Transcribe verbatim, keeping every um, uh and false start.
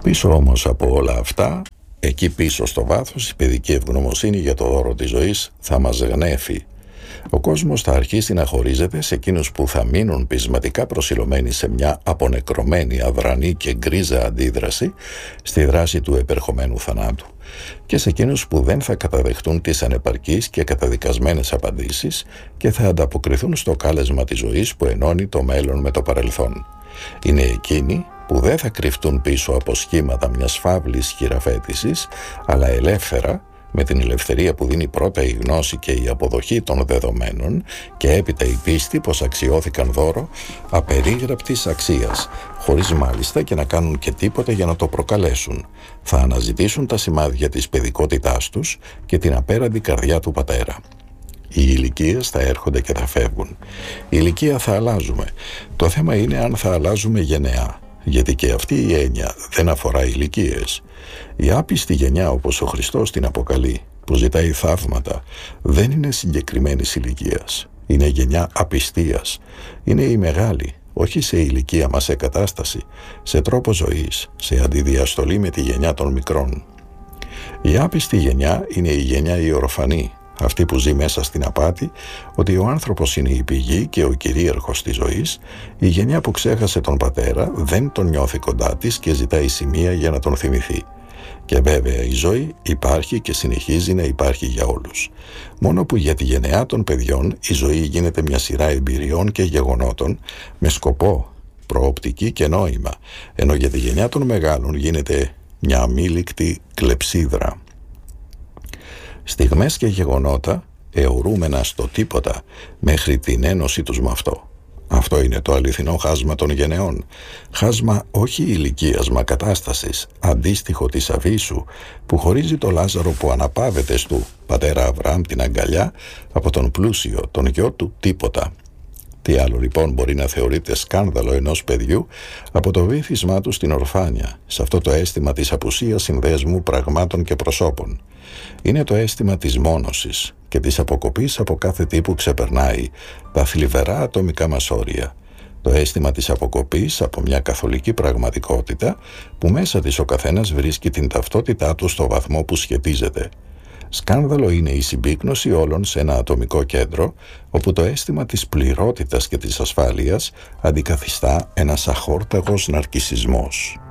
Πίσω όμως από όλα αυτά, εκεί πίσω στο βάθος, η παιδική ευγνωμοσύνη για το δώρο της ζωής θα μας γνέφει. Ο κόσμος θα αρχίσει να χωρίζεται σε εκείνους που θα μείνουν πεισματικά προσιλωμένοι σε μια απονεκρωμένη, αδρανή και γκρίζα αντίδραση στη δράση του επερχομένου θανάτου, και σε εκείνους που δεν θα καταδεχτούν τις ανεπαρκείς και καταδικασμένες απαντήσεις και θα ανταποκριθούν στο κάλεσμα της ζωής που ενώνει το μέλλον με το παρελθόν. Είναι εκείνοι που δεν θα κρυφτούν πίσω από σχήματα μιας φαύλης χειραφέτησης, αλλά ελεύθερα, με την ελευθερία που δίνει πρώτα η γνώση και η αποδοχή των δεδομένων και έπειτα η πίστη πως αξιώθηκαν δώρο απερίγραπτης αξίας, χωρίς μάλιστα και να κάνουν και τίποτα για να το προκαλέσουν. Θα αναζητήσουν τα σημάδια της παιδικότητάς τους και την απέραντη καρδιά του πατέρα. Οι ηλικίες θα έρχονται και θα φεύγουν. Η ηλικία θα αλλάζουμε. Το θέμα είναι αν θα αλλάζουμε γενεά, γιατί και αυτή η έννοια δεν αφορά ηλικίες. Η άπιστη γενιά, όπως ο Χριστός την αποκαλεί, που ζητάει θαύματα, δεν είναι συγκεκριμένης ηλικίας. Είναι γενιά απιστίας. Είναι η μεγάλη, όχι σε ηλικία μας, σε κατάσταση, σε τρόπο ζωής, σε αντιδιαστολή με τη γενιά των μικρών. Η άπιστη γενιά είναι η γενιά η ορφανή, αυτή που ζει μέσα στην απάτη ότι ο άνθρωπος είναι η πηγή και ο κυρίαρχος της ζωής, η γενιά που ξέχασε τον πατέρα, δεν τον νιώθει κοντά της και ζητάει σημεία για να τον θυμηθεί. Και βέβαια η ζωή υπάρχει και συνεχίζει να υπάρχει για όλους. Μόνο που για τη γενεά των παιδιών η ζωή γίνεται μια σειρά εμπειριών και γεγονότων με σκοπό, προοπτική και νόημα, ενώ για τη γενιά των μεγάλων γίνεται μια αμήλικτη κλεψίδρα. Στιγμές και γεγονότα αιωρούμενα στο τίποτα μέχρι την ένωση τους με αυτό. Αυτό είναι το αληθινό χάσμα των γενεών. Χάσμα όχι ηλικίας μα κατάστασης, αντίστοιχο της Αβίσου που χωρίζει το Λάζαρο που αναπαύεται στου πατέρα Αβραάμ την αγκαλιά από τον πλούσιο, τον γιο του τίποτα. Τι άλλο λοιπόν μπορεί να θεωρείται σκάνδαλο ενός παιδιού από το βύθισμά του στην ορφάνια, σε αυτό το αίσθημα της απουσίας συνδέσμου πραγμάτων και προσώπων. Είναι το αίσθημα της μόνωσης και της αποκοπής από κάθε τι που ξεπερνάει τα θλιβερά ατομικά μας όρια. Το αίσθημα της αποκοπής από μια καθολική πραγματικότητα που μέσα της ο καθένας βρίσκει την ταυτότητά του στο βαθμό που σχετίζεται. Σκάνδαλο είναι η συμπίκνωση όλων σε ένα ατομικό κέντρο, όπου το αίσθημα της πληρότητας και της ασφάλειας αντικαθιστά ένας αχόρταγος ναρκισσισμός.